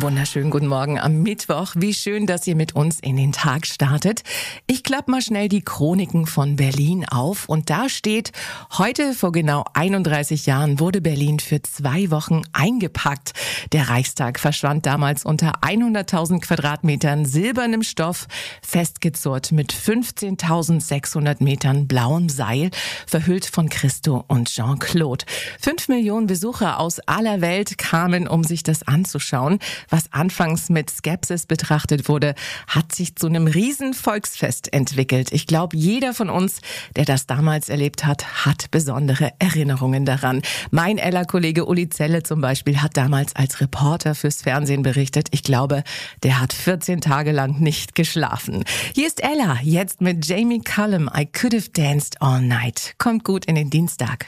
Wunderschönen guten Morgen am Mittwoch. Wie schön, dass ihr mit uns in den Tag startet. Ich klappe mal schnell die Chroniken von Berlin auf und da steht, heute vor genau 31 Jahren wurde Berlin für 2 Wochen eingepackt. Der Reichstag verschwand damals unter 100.000 Quadratmetern silbernem Stoff, festgezurrt mit 15.600 Metern blauem Seil, verhüllt von Christo und Jean-Claude. 5 Millionen Besucher aus aller Welt kamen, um sich das anzuschauen. Was anfangs mit Skepsis betrachtet wurde, hat sich zu einem riesen Volksfest entwickelt. Ich glaube, jeder von uns, der das damals erlebt hat, hat besondere Erinnerungen daran. Mein Ella-Kollege Uli Zelle zum Beispiel hat damals als Reporter fürs Fernsehen berichtet. Ich glaube, der hat 14 Tage lang nicht geschlafen. Hier ist Ella, jetzt mit Jamie Cullum, I Could Have Danced All Night. Kommt gut in den Dienstag.